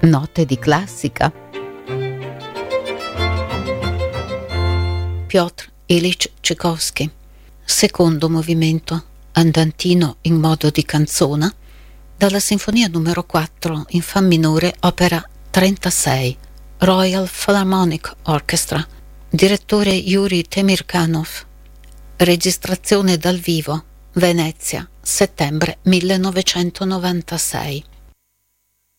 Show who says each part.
Speaker 1: Note di classica. Piotr Ilyich Čajkovskij. Secondo movimento, andantino in modo di canzona, dalla Sinfonia numero 4 in fa minore, opera 36, Royal Philharmonic Orchestra, direttore Yuri Temirkanov. Registrazione dal vivo, Venezia, settembre 1996.